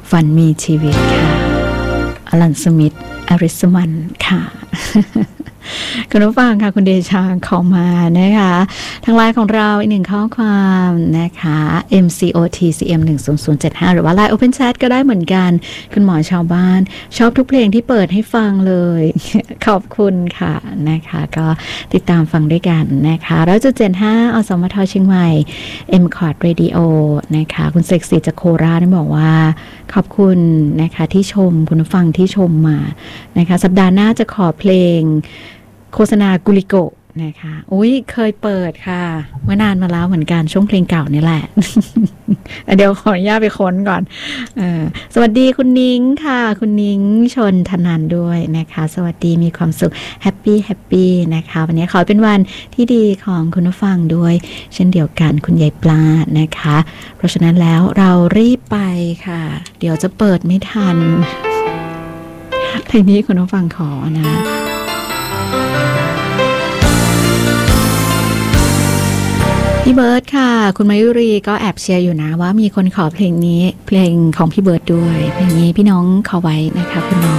ฝันมีชีวิตค่ะอลันสมิธอาริสมันค่ะ คุณผู้ฟังค่ะคุณเดชาขอมานะคะทางไลน์ของเราอีกหนึ่งข้อความนะคะ MCOTCM10075 หรือว่า Line Open Chat ก็ได้เหมือนกันคุณหมอชาวบ้านชอบทุกเพลงที่เปิดให้ฟังเลย ขอบคุณค่ะนะคะก็ติดตามฟังด้วยกันนะคะ100.75 อสมทเชียงใหม่ MCOT Radio นะคะคุณเสกศรีจากโคราชบอกว่าขอบคุณนะคะที่ชมคุณผู้ฟังที่ชมมานะคะสัปดาห์หน้าจะขอเพลงโฆษณากุลิโกะนะคะอุ้ยเคยเปิดค่ะเมื่อนานมาแล้วเหมือนกันช่วงเพลงเก่านี่แหละ เดี๋ยวขออนุญาตไปค้นก่อนสวัสดีคุณนิ้งค่ะคุณนิ้งชนธนันด้วยนะคะสวัสดีมีความสุขแฮปปี้นะคะวันนี้ขอเป็นวันที่ดีของคุณผู้ฟังด้วยเช่นเดียวกันคุณยายปลานะคะเพราะฉะนั้นแล้วเรารีบไปค่ะเดี๋ยวจะเปิดไม่ทันเพลงนี้คุณผู้ฟังขอนะพี่เบิร์ดค่ะคุณมายุรีก็แอบเชียร์อยู่นะว่ามีคนขอเพลงนี้เพลงของพี่เบิร์ดด้วยเพลงนี้พี่น้องขอไว้นะคะคุณน้อง